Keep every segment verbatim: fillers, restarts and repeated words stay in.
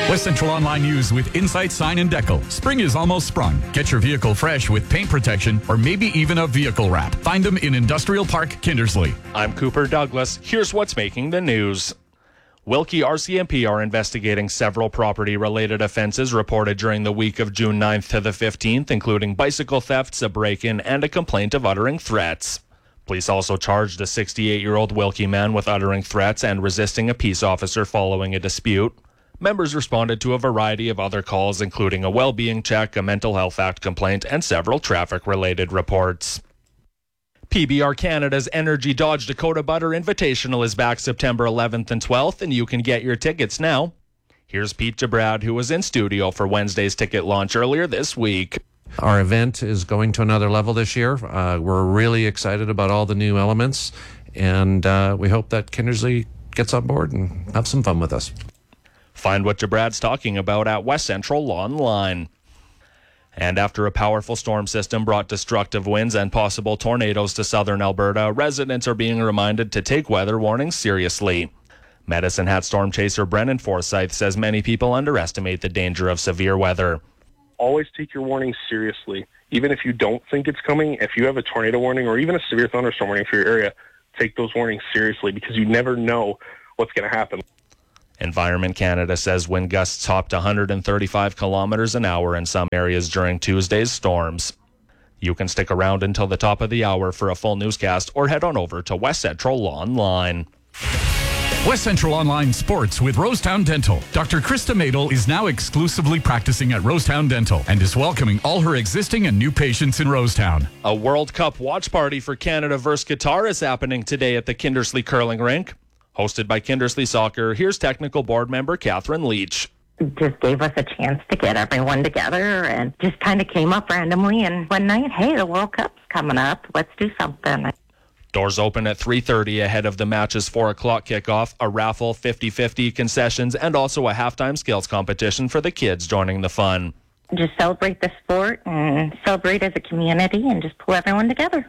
West Central Online News with Insight Sign and Decal. Spring is almost sprung. Get your vehicle fresh with paint protection or maybe even a vehicle wrap. Find them in Industrial Park, Kindersley. I'm Cooper Douglas. Here's what's making the news. Wilkie R C M P are investigating several property-related offenses reported during the week of June ninth to the fifteenth, including bicycle thefts, a break-in, and a complaint of uttering threats. Police also charged a sixty-eight-year-old Wilkie man with uttering threats and resisting a peace officer following a dispute. Members responded to a variety of other calls, including a well-being check, a mental health act complaint, and several traffic-related reports. P B R Canada's Energy Dodge Dakota Butter Invitational is back September eleventh and twelfth, and you can get your tickets now. Here's Pete DeBrad, who was in studio for Wednesday's ticket launch earlier this week. Our event is going to another level this year. Uh, we're really excited about all the new elements, and uh, we hope that Kindersley gets on board and have some fun with us. Find what DeBrad's talking about at West Central Online. And after a powerful storm system brought destructive winds and possible tornadoes to southern Alberta, residents are being reminded to take weather warnings seriously. Medicine Hat storm chaser Brennan Forsyth says many people underestimate the danger of severe weather. Always take your warnings seriously. Even if you don't think it's coming, if you have a tornado warning or even a severe thunderstorm warning for your area, take those warnings seriously because you never know what's going to happen. Environment Canada says wind gusts topped one hundred thirty-five kilometers an hour in some areas during Tuesday's storms. You can stick around until the top of the hour for a full newscast or head on over to West Central Online. West Central Online Sports with Rosetown Dental. Doctor Krista Madel is now exclusively practicing at Rosetown Dental and is welcoming all her existing and new patients in Rosetown. A World Cup watch party for Canada versus Qatar is happening today at the Kindersley Curling Rink. Hosted by Kindersley Soccer, here's technical board member Catherine Leach. It just gave us a chance to get everyone together and just kind of came up randomly. And one night, hey, the World Cup's coming up. Let's do something. Doors open at three thirty ahead of the match's four o'clock kickoff, a raffle, fifty-fifty concessions, and also a halftime skills competition for the kids joining the fun. Just celebrate the sport and celebrate as a community and just pull everyone together.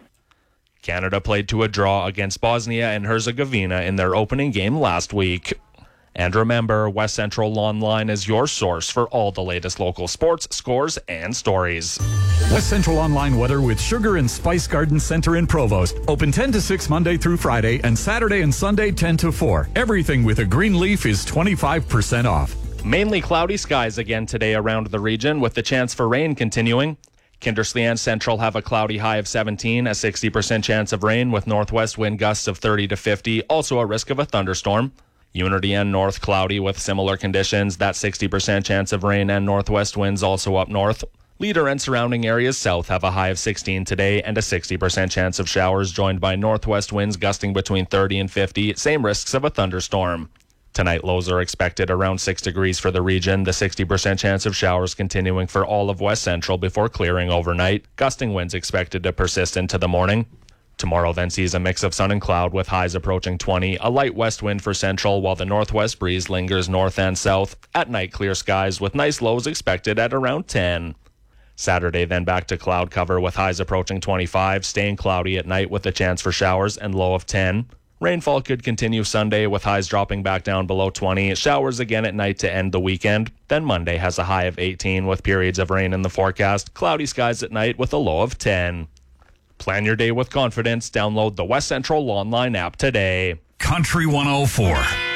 Canada played to a draw against Bosnia and Herzegovina in their opening game last week. And remember, West Central Online is your source for all the latest local sports, scores, and stories. West Central Online weather with Sugar and Spice Garden Center in Provost. Open ten to six Monday through Friday and Saturday and Sunday ten to four. Everything with a green leaf is twenty-five percent off. Mainly cloudy skies again today around the region with the chance for rain continuing. Kindersley and Central have a cloudy high of seventeen, a sixty percent chance of rain with northwest wind gusts of thirty to fifty, also a risk of a thunderstorm. Unity and North cloudy with similar conditions, that sixty percent chance of rain and northwest winds also up north. Leader and surrounding areas south have a high of sixteen today and a sixty percent chance of showers joined by northwest winds gusting between thirty and fifty, same risks of a thunderstorm. Tonight, lows are expected around six degrees for the region, the sixty percent chance of showers continuing for all of West Central before clearing overnight. Gusting winds expected to persist into the morning. Tomorrow then sees a mix of sun and cloud with highs approaching twenty, a light west wind for Central while the northwest breeze lingers north and south. At night, clear skies with nice lows expected at around ten. Saturday then back to cloud cover with highs approaching twenty-five, staying cloudy at night with a chance for showers and low of ten. Rainfall could continue Sunday with highs dropping back down below twenty. Showers again at night to end the weekend. Then Monday has a high of eighteen with periods of rain in the forecast. Cloudy skies at night with a low of ten. Plan your day with confidence. Download the West Central Online app today. Country one oh four.